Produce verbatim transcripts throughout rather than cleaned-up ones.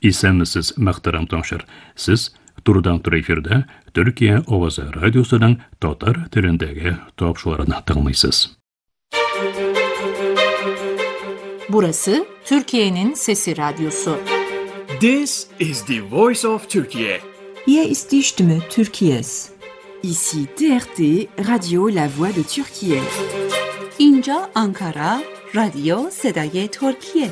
İsəmisiz məxtəram tanışır. Siz Turdan Tur efirdə Türkiye Ovazı Radyosu'dan Tatar türündəki topşularını tanımaysınız. Burası Türkiye'nin Sesi Radyosu. This is the voice of Turkey. Hier ist die Stimme Türkiye's. Ici T R T, Radio La Voix de Türkiye. اینجا آنکارا، رادیو صدای ترکیه.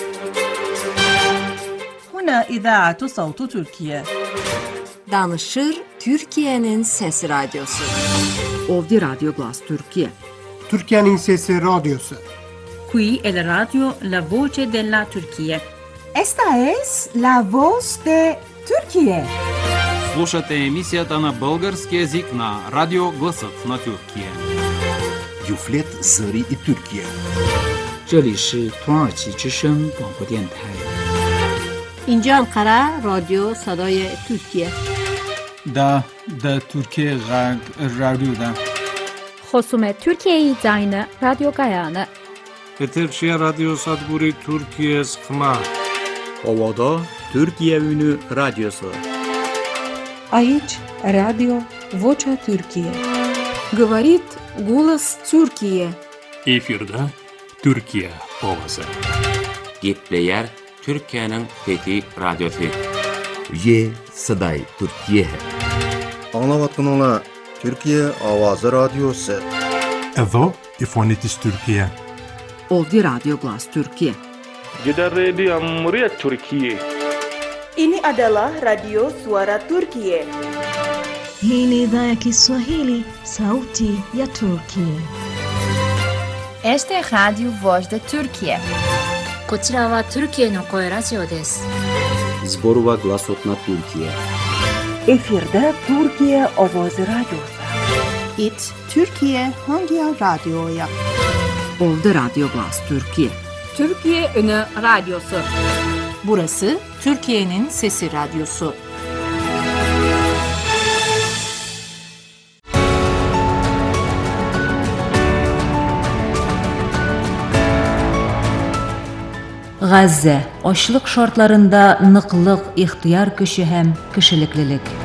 هنا إذاعة صوت تركيا. Danışır Türkiye'nin Sesi Radyosu. Ovdi Radyo Glas Türkiye. Türkiye'nin Sesi Radyosu. Qui è la radio La Voce della Turquía. Esta es La Voz de Türkiye. Слушате емисията на български език на Радио Гласът на Türkiye. Юфлет Зари и Türkiye. 这里是土耳其之声广播电台。 اینجا انقره رادیو صدای ترکیه. دا دا ترکیه غرب رادیو دا. خصوم ترکیه زاین رادیو گایانه. Eterşehir Radyo Sadburi Türkiye Sıkma. Ovada Türkiye Ünü Radyosu. Aici Radio Vocea Türkiye. Говорит голос Türkiye. Efirde Türkiye Ovası. Gepleyer Türkiye'nin Fethi Radyosu. Ye Saday Türkiye. Anlavatkanlar Türkiye Avazı Radyosu. Evo İfonitis Türkiye. Ovdi Radyo Glas Türkiye. Jeddah Radio Muriat Türkiye. Ini adalah Radio Suara Turkiye. Hii ni idhaa ya Kiswahili, sauti ya Turkiye. Este es Radio Voz de Turkiye. こちらはトルキエの声ラジオです。 Zborova Glasot na Türkiye. Efirde Türkiye Ovaz Radyosu. It Türkiye hangi radyoya? Ovdi Radyo Glas Türkiye. Türkiye Ünü Radyosu. Burası Türkiye'nin Sesi Radyosu. G'azze, açlıq şartlarında nıqlıq, ixtiyar gücü hem kişiliklilik.